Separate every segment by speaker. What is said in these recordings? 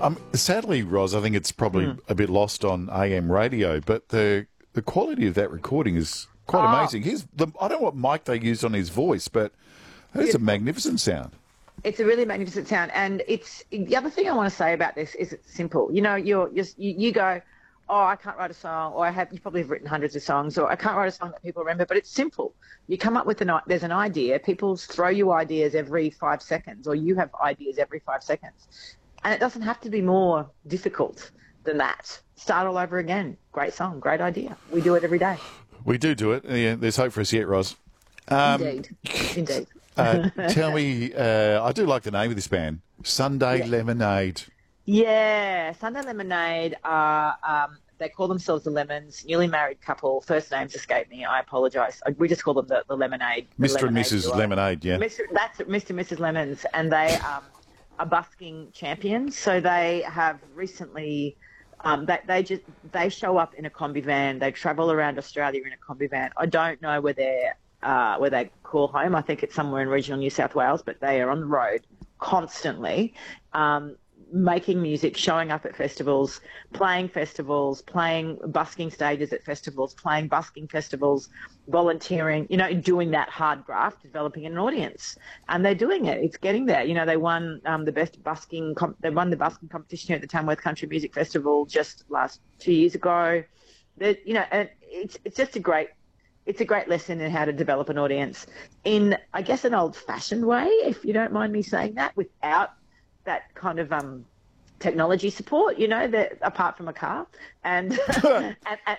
Speaker 1: Sadly, Roz, I think it's probably a bit lost on AM radio, but the quality of that recording is quite amazing. I don't know what mic they used on his voice, but it's a magnificent sound.
Speaker 2: It's a really magnificent sound, and it's the other thing I want to say about this is it's simple. You know, you go, oh, I can't write a song, or you probably have written hundreds of songs, or I can't write a song that people remember, but it's simple. You come up with there's an idea. People throw you ideas every 5 seconds, or you have ideas every 5 seconds, and it doesn't have to be more difficult than that. Start all over again. Great song, great idea. We do it every day.
Speaker 1: We do it. Yeah, there's hope for us yet, Roz.
Speaker 2: Indeed.
Speaker 1: Tell me, I do like the name of this band, Sunday Lemonade.
Speaker 2: Yeah, Sunday Lemonade are, they call themselves the Lemons, newly married couple. First names escape me. I apologise. We just call them the Lemonade.
Speaker 1: Mr. and Mrs.
Speaker 2: duo.
Speaker 1: Lemonade, yeah.
Speaker 2: That's Mr. and Mrs. Lemons, and they are busking champions. So they have recently, they show up in a combi van. They travel around Australia in a combi van. I don't know where they call home. I think it's somewhere in regional New South Wales, but they are on the road constantly, making music, showing up at festivals, playing busking stages at festivals, playing busking festivals, volunteering, doing that hard graft, developing an audience. And they're doing it. It's getting there. They won the busking competition here at the Tamworth Country Music Festival just 2 years ago. And it's just a great lesson in how to develop an audience in, I guess, an old-fashioned way, if you don't mind me saying that, without that kind of technology support, that apart from a car and and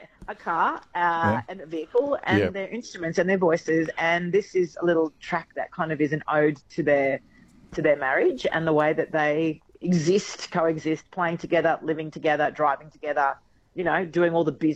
Speaker 2: a vehicle and their instruments and their voices. And this is a little track that kind of is an ode to their marriage and the way that they coexist, playing together, living together, driving together, doing all the business.